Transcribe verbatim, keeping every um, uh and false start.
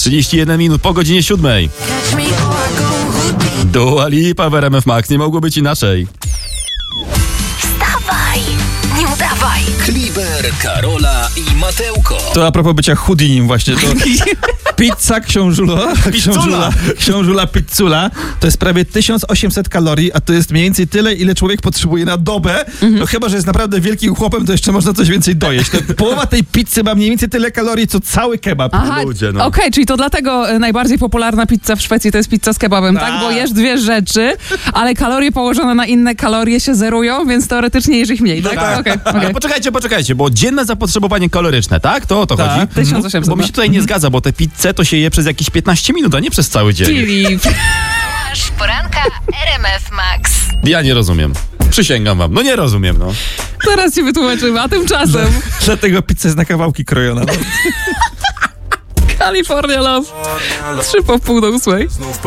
trzydzieści jeden minut po godzinie siódmej. Dua Lipa w R M F Max, nie mogło być inaczej. Wstawaj, nie udawaj. Kliber, Karola i Mateuko. To a propos bycia chudinim właśnie, to pizza książula, książula, książula pizzula, to jest prawie tysiąc osiemset kalorii, a to jest mniej więcej tyle, ile człowiek potrzebuje na dobę. Mhm. No chyba, że jest naprawdę wielkim chłopem, to jeszcze można coś więcej dojeść. To połowa tej pizzy ma mniej więcej tyle kalorii, co cały kebab. Aha, Ludzie, no. okej, okay, czyli to dlatego e, najbardziej popularna pizza w Szwecji to jest pizza z kebabem, tak? Bo jesz dwie rzeczy, ale kalorie położone na inne kalorie się zerują, więc teoretycznie jesz ich mniej, tak? Tak. Okay, Ale okay. poczekajcie, poczekajcie, bo dzienne zapotrzebowanie kaloryczne, tak? To o to Tak. chodzi? tysiąc osiemset. Bo mi się tutaj nie zgadza, bo te pizze to się je przez jakieś piętnaście minut, a nie przez cały dzień. Filip. Słuchasz poranka R M F Max. Ja nie rozumiem. Przysięgam wam. No nie rozumiem, no. Zaraz ci wytłumaczymy, a tymczasem Dlatego pizza jest na kawałki krojona. No. California Love. Trzy po pół do ósmej.